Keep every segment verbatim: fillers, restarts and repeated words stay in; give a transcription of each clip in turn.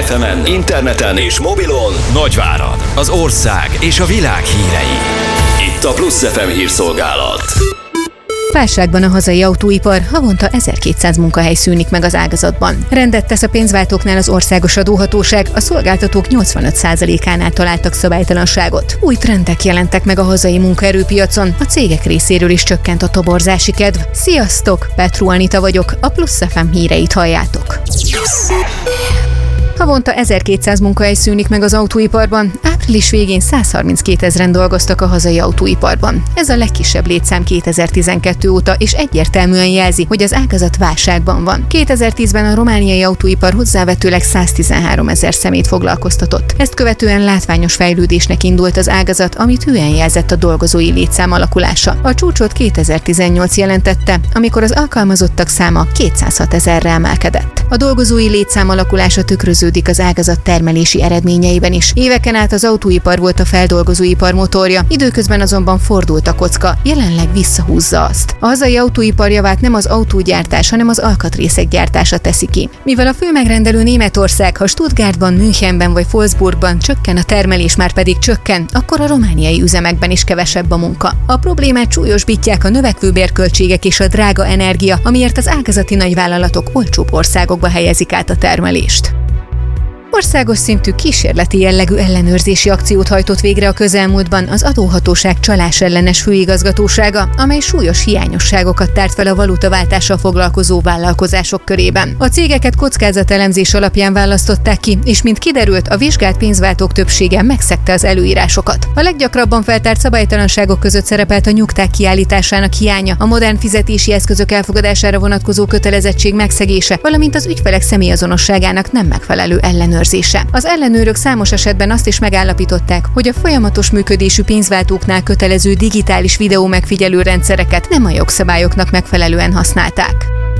ef emen, interneten és mobilon Nagyvárad, az ország és a világ hírei. Itt a Plusz ef em hírszolgálat. Válságban a hazai autóipar, havonta ezerkétszáz munkahely szűnik meg az ágazatban. Rendet tesz a pénzváltóknál az országos adóhatóság, a szolgáltatók nyolcvanöt százalékánál találtak szabálytalanságot. Új trendek jelentek meg a hazai munkaerőpiacon, a cégek részéről is csökkent a toborzási kedv. Sziasztok! Petró Anita vagyok, a Plusz ef em híreit halljátok. Havonta ezerkétszáz munkahely szűnik meg az autóiparban, április végén száz harminckétezren dolgoztak a hazai autóiparban. Ez a legkisebb létszám kétezer-tizenkettő óta, és egyértelműen jelzi, hogy az ágazat válságban van. kétezer-tízben a romániai autóipar hozzávetőleg száztizenháromezer személyt foglalkoztatott. Ezt követően látványos fejlődésnek indult az ágazat, amit hűen jelzett a dolgozói létszám alakulása. A csúcsot kétezer-tizennyolc jelentette, amikor az alkalmazottak száma kétszázhatezerre emelkedett. A dolgozói létszám alakulása tükröződik az ágazat termelési eredményeiben is. Éveken át az autóipar volt a feldolgozóipar motorja, időközben azonban fordult a kocka, jelenleg visszahúzza azt. A hazai autóipar javát nem az autógyártás, hanem az alkatrészek gyártása teszi ki. Mivel a fő megrendelő Németország, ha Stuttgartban, Münchenben vagy Wolfsburgban csökken a termelés, már pedig csökken, akkor a romániai üzemekben is kevesebb a munka. A problémát súlyosbítják a növekvő bérköltségek és a drága energia, amiért az ágazati nagyvállalatok olcsóbb országokba helyezik át a termelést. Országos szintű kísérleti jellegű ellenőrzési akciót hajtott végre a közelmúltban az adóhatóság csalásellenes főigazgatósága, amely súlyos hiányosságokat tárt fel a valutaváltással foglalkozó vállalkozások körében. A cégeket kockázatelemzés alapján választották ki, és mint kiderült, a vizsgált pénzváltók többsége megszegte az előírásokat. A leggyakrabban feltárt szabálytalanságok között szerepelt a nyugták kiállításának hiánya, a modern fizetési eszközök elfogadására vonatkozó kötelezettség megszegése, valamint az ügyfelek személyazonosságának nem megfelelő ellenőrzése. Az ellenőrök számos esetben azt is megállapították, hogy a folyamatos működésű pénzváltóknál kötelező digitális videó megfigyelő rendszereket nem a jogszabályoknak megfelelően használták.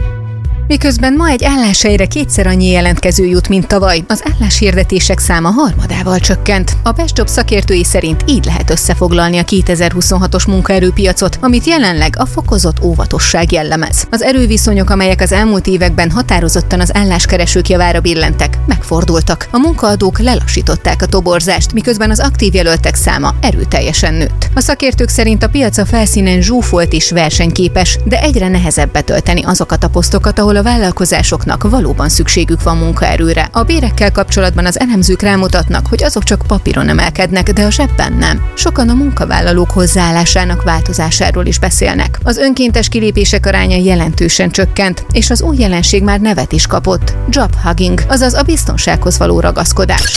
Miközben ma egy álláshelyre kétszer annyi jelentkező jut, mint tavaly, az álláshirdetések száma harmadával csökkent. A Best Job szakértői szerint így lehet összefoglalni a kétezer-huszonhatos munkaerőpiacot, amit jelenleg a fokozott óvatosság jellemez. Az erőviszonyok, amelyek az elmúlt években határozottan az álláskeresők javára billentek, megfordultak. A munkaadók lelassították a toborzást, miközben az aktív jelöltek száma erőteljesen nőtt. A szakértők szerint a piac a felszínen zsúfolt és versenyképes, de egyre nehezebb betölteni azokat a posztokat, ahol a vállalkozásoknak valóban szükségük van munkaerőre. A bérekkel kapcsolatban az elemzők rámutatnak, hogy azok csak papíron emelkednek, de a zsebben nem. Sokan a munkavállalók hozzáállásának változásáról is beszélnek. Az önkéntes kilépések aránya jelentősen csökkent, és az új jelenség már nevet is kapott: job hugging, azaz a biztonsághoz való ragaszkodás.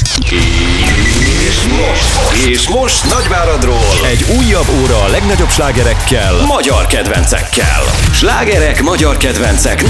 És most, és most Nagyváradról egy újabb óra a legnagyobb slágerekkel, magyar kedvencekkel. Slágerek, magyar kedvencek